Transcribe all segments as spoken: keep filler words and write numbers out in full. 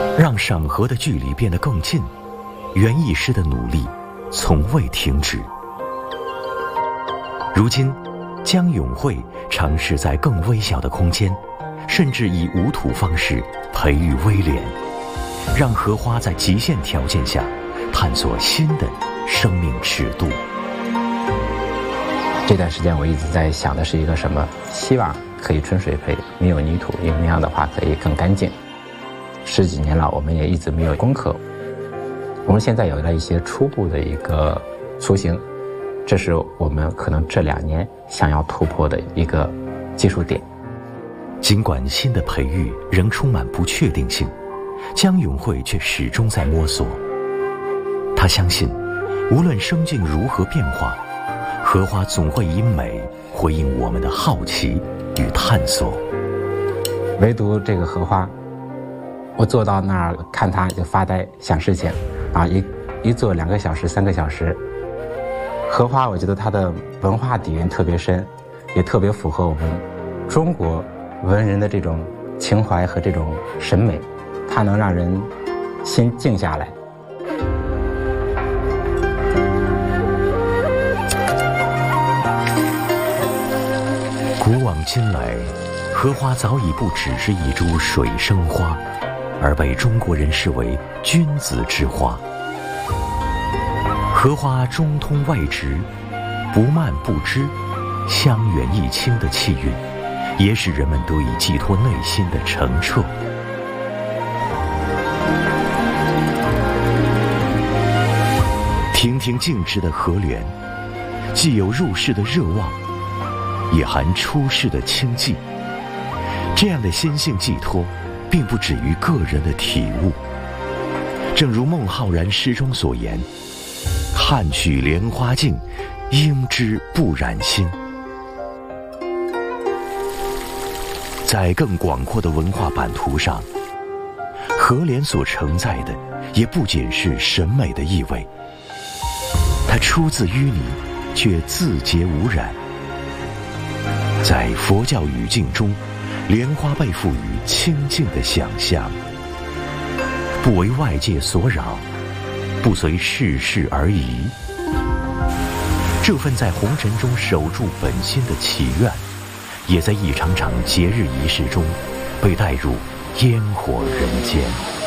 让赏荷的距离变得更近，园艺师的努力从未停止。如今，江永会尝试在更微小的空间，甚至以无土方式培育威廉，让荷花在极限条件下探索新的生命尺度。 这段时间我一直在想的是一个什么？希望可以春水培，没有泥土，因为那样的话可以更干净。十几年了，我们也一直没有攻克。我们现在有了一些初步的一个雏形，这是我们可能这两年想要突破的一个技术点。 尽管新的培育仍充满不确定性，江永会却始终在摸索。他相信，无论生境如何变化，荷花总会以美回应我们的好奇与探索。 唯独这个荷花，我坐到那儿看它就发呆想事情啊，一一坐两个小时三个小时。荷花我觉得它的文化底蕴特别深，也特别符合我们中国文人的这种情怀和这种审美，它能让人心静下来。 古往今来，荷花早已不只是一株水生花，而被中国人视为君子之花。荷花中通外直，不蔓不枝，香远益清的气韵，也使人们得以寄托内心的澄澈。亭亭净植的荷莲，既有入世的热望，也含出世的清寂。这样的心性寄托，并不止于个人的体悟。正如孟浩然诗中所言：“看取莲花净，应知不染心。”在更广阔的文化版图上，荷莲所承载的也不仅是审美的意味，它出自淤泥，却自洁无染。在佛教语境中，莲花被赋予清净的想象，不为外界所扰，不随世事而移。这份在红尘中守住本心的祈愿，也在一场场节日仪式中被带入烟火人间。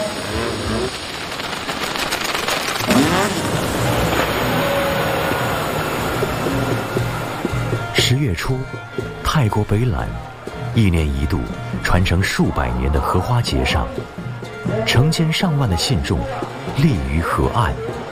十月初，泰国北榄一年一度传承数百年的荷花节上，成千上万的信众立于河岸。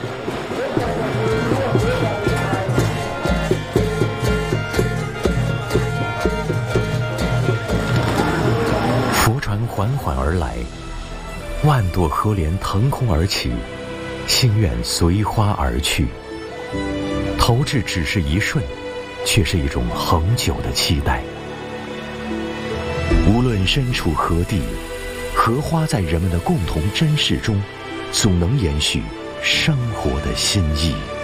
佛船缓缓而来，万朵荷莲腾空而起，心愿随花而去。投掷只是一瞬，却是一种恒久的期待。无论身处何地，荷花在人们的共同珍视中，总能延续生活的心意。